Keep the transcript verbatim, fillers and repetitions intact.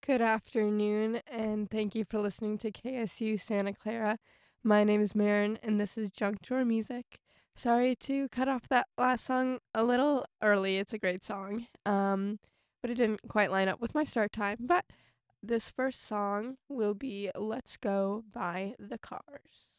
Good afternoon, and thank you for listening to K S U Santa Clara. My name is Marin, and this is Junk Drawer Music. Sorry to cut off that last song a little early. It's a great song, um, but it didn't quite line up with my start time. But this first song will be Let's Go by The Cars.